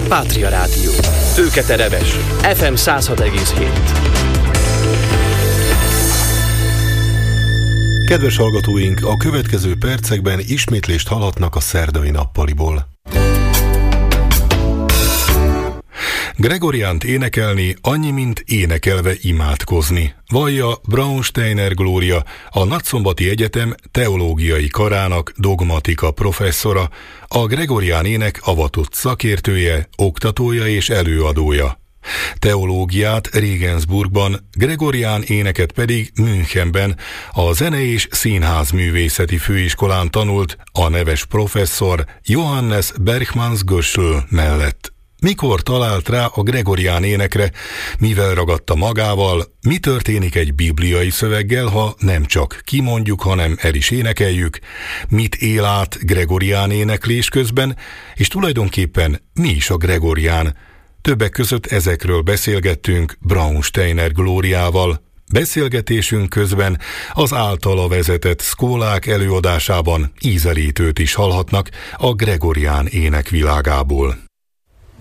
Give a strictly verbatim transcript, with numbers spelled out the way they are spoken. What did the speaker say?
Pátria Rádió. Őketereves. ef em száz hat egész hét. Kedves hallgatóink, a következő percekben ismétlést hallhatnak a szerdai nappaliból. Gregoriánt énekelni annyi, mint énekelve imádkozni, vallja Braunsteiner Glória, a Nagyszombati Egyetem teológiai karának dogmatika professzora, a gregorián ének avatott szakértője, oktatója és előadója. Teológiát Regensburgban, gregorián éneket pedig Münchenben, a Zene- és Színházművészeti Főiskolán tanult a neves professzor Johannes Bergmanns Göschl mellett. Mikor talált rá a gregorián énekre, mivel ragadta magával, mi történik egy bibliai szöveggel, ha nem csak kimondjuk, hanem el is énekeljük, mit él át gregorián éneklés közben, és tulajdonképpen mi is a gregorián. Többek között ezekről beszélgettünk Braunsteiner Glóriával. Beszélgetésünk közben az általa vezetett szkólák előadásában ízelítőt is hallhatnak a gregorián ének világából.